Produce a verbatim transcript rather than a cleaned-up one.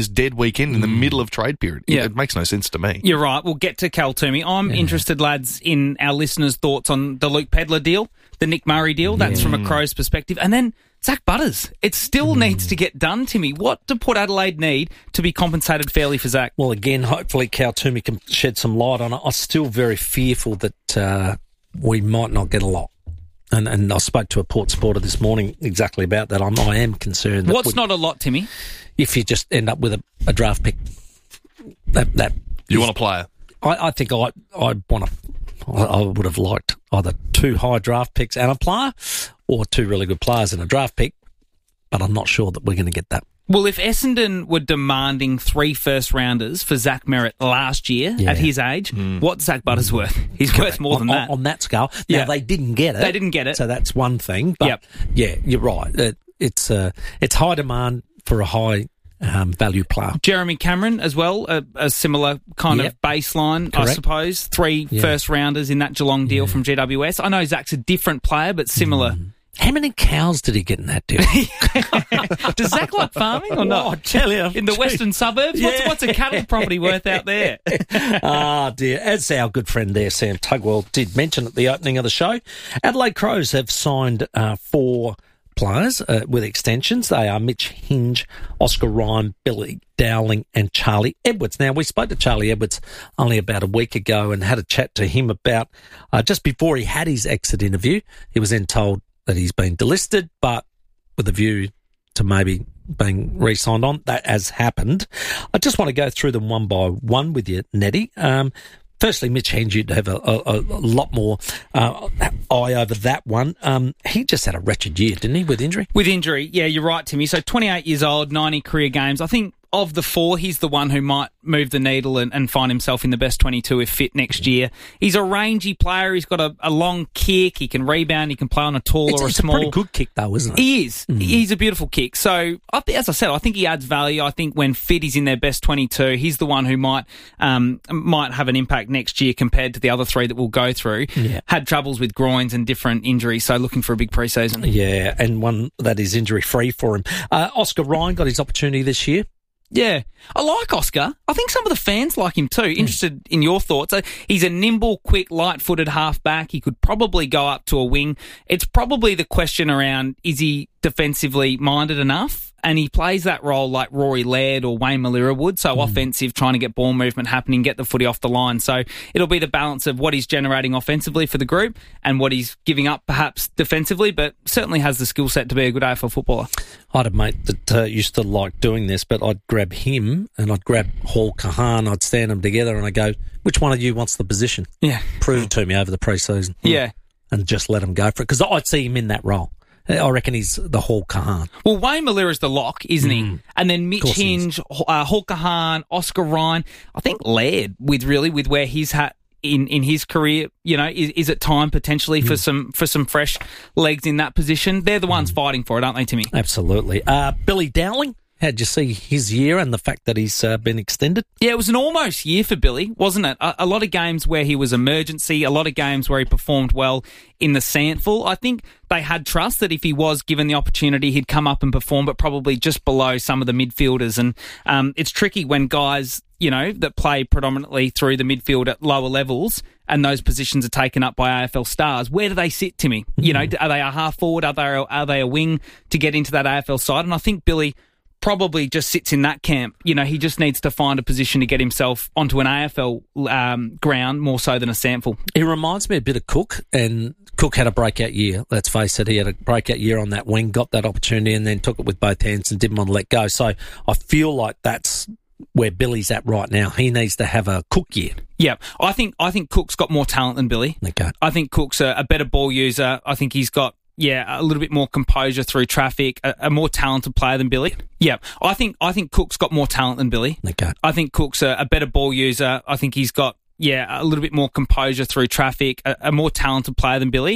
this dead weekend in the middle of trade period. Yeah. It, it makes no sense to me. You're right. We'll get to Cal Toomey. I'm Yeah. interested, lads, in our listeners' thoughts on the Luke Pedler deal, the Nick Murray deal. That's Yeah. from a Crows perspective. And then Zach Butters. It still needs to get done, Timmy. What do Port Adelaide need to be compensated fairly for Zach? Well, again, hopefully Cal Toomey can shed some light on it. I'm still very fearful that uh, we might not get a lot. And, and I spoke to a Port supporter this morning exactly about that. I'm, I am concerned. That What's we, not a lot, Timmy? if you just end up with a, a draft pick? That that You is- want a player? I, I think I I want to. I, I would have liked either two high draft picks and a player, or two really good players and a draft pick. But I'm not sure that we're going to get that. Well, if Essendon were demanding three first-rounders for Zach Merritt last year Yeah. at his age, what's Zach Butters worth? He's worth more than on, that. on, on that scale. Now, Yeah. they didn't get it. They didn't get it. So that's one thing. But Yep. yeah, you're right. It, it's uh, it's high demand for a high um, value player. Jeremy Cameron as well, a, a similar kind Yep. of baseline, I Correct. suppose. Three Yeah. first-rounders in that Geelong deal from G W S. I know Zach's a different player, but similar. How many cows did he get in that deal? Does Zach like farming or not? Oh, I tell you. In the western suburbs? What's, Yeah. what's a cattle property worth out there? Ah, dear. As our good friend there, Sam Tugwell, did mention at the opening of the show, Adelaide Crows have signed uh, four players uh, with extensions. They are Mitch Hinge, Oscar Ryan, Billy Dowling and Charlie Edwards. Now, we spoke to Charlie Edwards only about a week ago and had a chat to him about, uh, just before he had his exit interview, he was then told that he's been delisted, but with a view to maybe being re-signed on. That has happened. I just want to go through them one by one with you, Nettie. Um, firstly, Mitch Hinge, you'd have a, a, a lot more uh, eye over that one. Um, he just had a wretched year, didn't he, with injury? With injury, yeah, you're right, Timmy. So twenty-eight years old, ninety career games. I think of the four, he's the one who might move the needle and, and find himself in the best twenty-two if fit next year. He's a rangy player. He's got a, a long kick. He can rebound. He can play on a tall It's, or a it's small. a pretty good kick, though, isn't it? He is. He's a beautiful kick. So, I think, as I said, I think he adds value. I think when fit, he's in their best twenty-two. He's the one who might um, might have an impact next year compared to the other three that we'll go through. Yeah. Had troubles with groins and different injuries, so looking for a big pre-season. Yeah, and one that is injury-free for him. Uh, Oscar Ryan got his opportunity this year. Yeah. I like Oscar. I think some of the fans like him too. Interested in your thoughts. Uh, He's a nimble, quick, light-footed halfback. He could probably go up to a wing. It's probably the question around, is he defensively minded enough? And he plays that role like Rory Laird or Wayne Malira would, so offensive, trying to get ball movement happening, get the footy off the line. So it'll be the balance of what he's generating offensively for the group and what he's giving up perhaps defensively, but certainly has the skill set to be a good A F L footballer. I had a mate that uh, used to like doing this, but I'd grab him and I'd grab Hall Kahan, I'd stand them together and I'd go, which one of you wants the position? Yeah. Prove it to me over the pre-season. Yeah. And just let him go for it, because I'd see him in that role. I reckon he's the Hall Kahan. Well, Wayne Malira's the lock, isn't he? And then Mitch course he is. Hinge, uh, Hall Kahan, Oscar Ryan. I think Laird, with really with where he's at in, in his career, you know, is, is it time potentially for some for some fresh legs in that position? They're the ones fighting for it, aren't they, Timmy? Absolutely. Uh, Billy Dowling, how'd you see his year and the fact that he's uh, been extended? Yeah, it was an almost year for Billy, wasn't it? A, a lot of games where he was emergency, a lot of games where he performed well in the Sandful. I think they had trust that if he was given the opportunity, he'd come up and perform, but probably just below some of the midfielders. And um, it's tricky when guys, you know, that play predominantly through the midfield at lower levels and those positions are taken up by A F L stars. Where do they sit, Timmy? Mm-hmm. You know, are they a half forward? Are they, are they a wing to get into that A F L side? And I think Billy probably just sits in that camp. You know, he just needs to find a position to get himself onto an A F L um, ground more so than a Sandful. He reminds me a bit of Cook, and Cook had a breakout year. Let's face it, he had a breakout year on that wing, got that opportunity and then took it with both hands and didn't want to let go. So I feel like that's where Billy's at right now. He needs to have a Cook year. Yeah, I think I think Cook's got more talent than Billy. Okay. I think Cook's a, a better ball user. I think he's got Yeah, a little bit more composure through traffic, a, a more talented player than Billy. Yeah, I think I think Cook's got more talent than Billy. Okay. I think Cook's a, a better ball user. I think he's got, yeah, a little bit more composure through traffic, a, a more talented player than Billy.